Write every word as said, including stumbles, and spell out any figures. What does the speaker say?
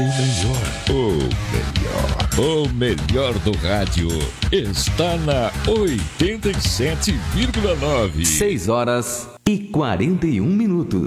melhor, o melhor, o melhor do rádio está na oitenta e sete vírgula nove. seis horas e quarenta e um minutos.